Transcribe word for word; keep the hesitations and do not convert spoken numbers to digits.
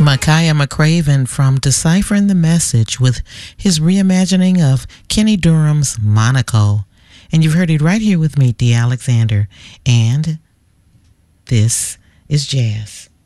Micaiah McCraven from Deciphering the Message with his reimagining of Kenny Durham's Monaco. And you've heard it right here with me, Dee Alexander. And this is jazz.